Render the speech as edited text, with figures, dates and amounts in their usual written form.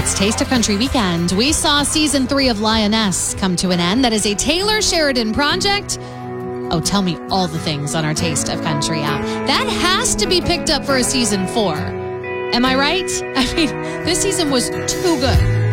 It's Taste of Country weekend. We saw season 3 of Lioness come to an end. That is a Taylor Sheridan project. Oh, tell me all the things on our Taste of Country app. That has to be picked up for a season 4. Am I right? I mean, this season was too good